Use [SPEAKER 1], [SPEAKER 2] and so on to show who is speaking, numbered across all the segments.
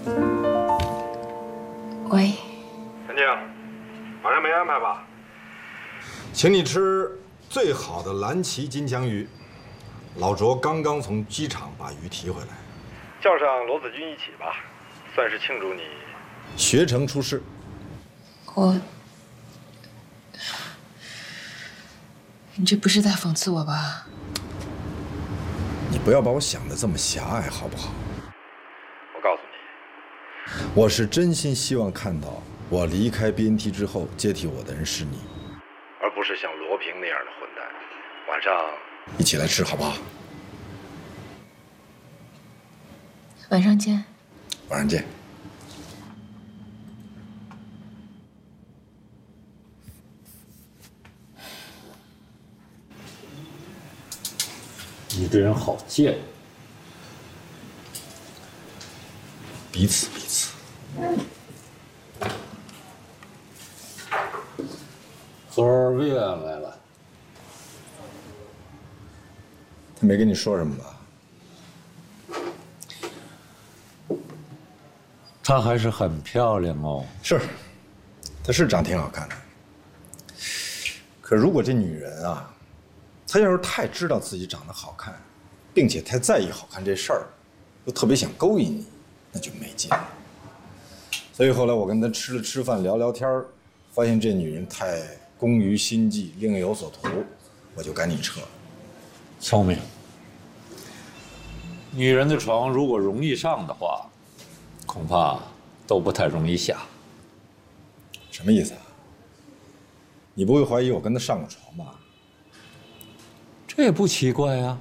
[SPEAKER 1] 喂，
[SPEAKER 2] 陈静，晚上没安排吧？请你吃最好的蓝鳍金枪鱼。老卓刚刚从机场把鱼提回来，叫上罗子君一起吧，算是庆祝你学成出师。
[SPEAKER 1] 你这不是在讽刺我吧？
[SPEAKER 2] 你不要把我想的这么狭隘，好不好？我告诉你，我是真心希望看到我离开 BNT 之后，接替我的人是你，而不是像罗平那样的混蛋。晚上一起来吃，好不好？
[SPEAKER 1] 晚上见。
[SPEAKER 2] 晚上见。
[SPEAKER 3] 你这人好贱。
[SPEAKER 2] 彼此。
[SPEAKER 3] 昨儿薇安来了，
[SPEAKER 2] 他没跟你说什么吧？
[SPEAKER 3] 她还是很漂亮哦。
[SPEAKER 2] 是，她是长挺好看的。可如果这女人啊，她要是太知道自己长得好看，并且太在意好看这事儿，又特别想勾引你，那就没劲了。所以后来我跟她吃了吃饭，聊聊天儿，发现这女人太工于心计，另有所图，我就赶紧撤。
[SPEAKER 3] 聪明。女人的床如果容易上的话，恐怕都不太容易下。
[SPEAKER 2] 什么意思啊？你不会怀疑我跟她上过床吧？
[SPEAKER 3] 这也不奇怪呀。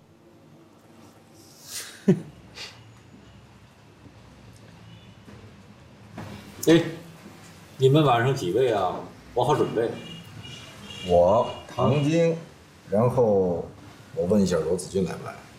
[SPEAKER 3] 哎，你们晚上几位啊？我好准备。
[SPEAKER 2] 我唐晶，然后我问一下罗子君来不来。